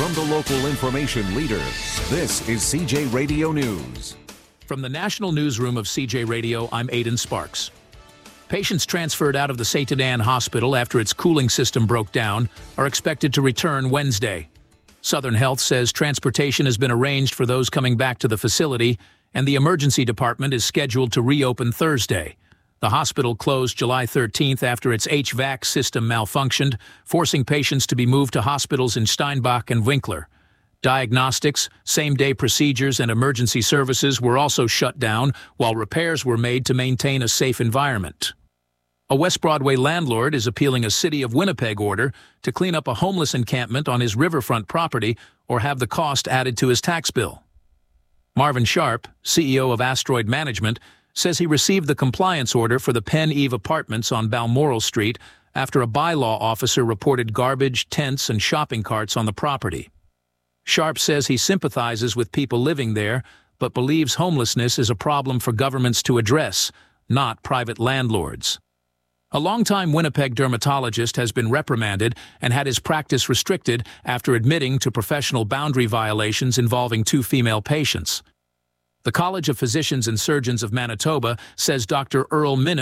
From the local information leader, this is CJ Radio News. From the National Newsroom of CJ Radio, I'm Aidan Sparks. Patients transferred out of the St. Anne Hospital after its cooling system broke down are expected to return Wednesday. Southern Health says transportation has been arranged for those coming back to the facility, and the emergency department is scheduled to reopen Thursday. The hospital closed July 13th after its HVAC system malfunctioned, forcing patients to be moved to hospitals in Steinbach and Winkler. Diagnostics, same-day procedures, and emergency services were also shut down, while repairs were made to maintain a safe environment. A West Broadway landlord is appealing a City of Winnipeg order to clean up a homeless encampment on his riverfront property or have the cost added to his tax bill. Marvin Sharp, CEO of Asteroid Management, says he received the compliance order for the Penn Eve Apartments on Balmoral Street after a bylaw officer reported garbage, tents, and shopping carts on the property. Sharp says he sympathizes with people living there, but believes homelessness is a problem for governments to address, not private landlords. A longtime Winnipeg dermatologist has been reprimanded and had his practice restricted after admitting to professional boundary violations involving 2 female patients. The College of Physicians and Surgeons of Manitoba says Dr. Earl Minnis